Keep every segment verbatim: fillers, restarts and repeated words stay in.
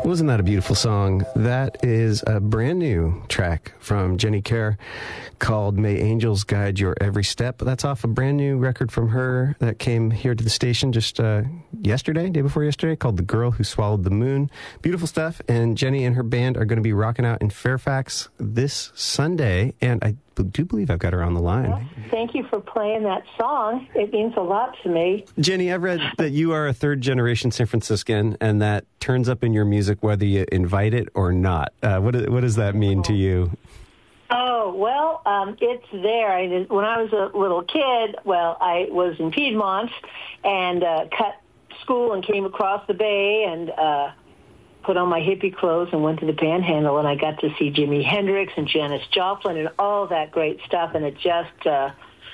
Wasn't that a beautiful song? That is a brand new track from Jenny Kerr called May Angels Guide Your Every Step. That's off a brand new record from her that came here to the station just uh, yesterday, day before yesterday, called The Girl Who Swallowed the Moon. Beautiful stuff. And Jenny and her band are going to be rocking out in Fairfax this Sunday. And I do believe I've got her on the line. Well, thank you for playing that song. It means a lot to me. Jenny, I've read that you are a third-generation San Franciscan, and that turns up in your music whether you invite it or not. Uh, what, what does that mean to you? Oh, well, um, it's there. I, when I was a little kid, well, I was in Piedmont and uh, cut school and came across the bay and uh, put on my hippie clothes and went to the Panhandle, and I got to see Jimi Hendrix and Janis Joplin and all that great stuff, and it just uh,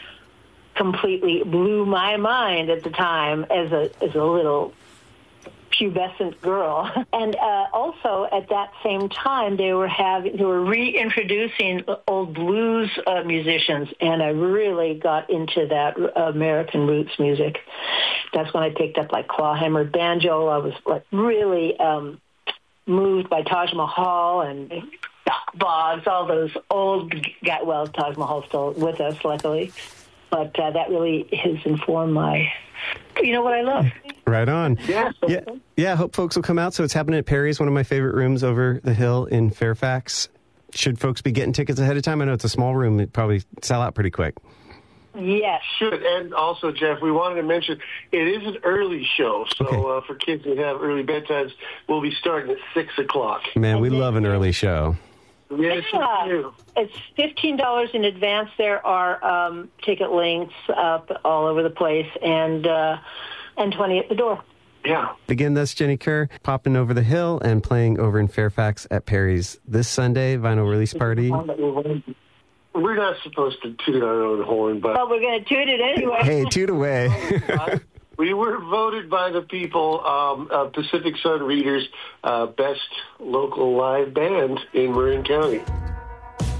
completely blew my mind at the time as a as a little pubescent girl. And uh, also at that same time, they were having they were reintroducing old blues uh, musicians, and I really got into that American roots music. That's when I picked up like clawhammer banjo. I was like really um, moved by Taj Mahal and Doc Boggs, all those old guys. Well, Taj Mahal's still with us, luckily. But uh, that really has informed my, you know, what I love. Right on. Yeah. Yeah, yeah, I hope folks will come out. So it's happening at Perry's, one of my favorite rooms over the hill in Fairfax. Should folks be getting tickets ahead of time? I know it's a small room. It'd probably sell out pretty quick. Yes. Should. And also, Jeff, we wanted to mention, it is an early show. So Okay. uh, for kids that have early bedtimes, we'll be starting at six o'clock. Man, we love an early show. Yes, Yeah. we do. It's fifteen dollars in advance. There are um, ticket links up all over the place, and uh, and twenty at the door. Yeah. Again, that's Jenny Kerr popping over the hill and playing over in Fairfax at Perry's this Sunday, vinyl release party. We're not supposed to toot our own horn, but Well, we're going to toot it anyway. Hey, toot away. we were voted by the people, um, uh, Pacific Sun readers, uh, best local live band in Marin County.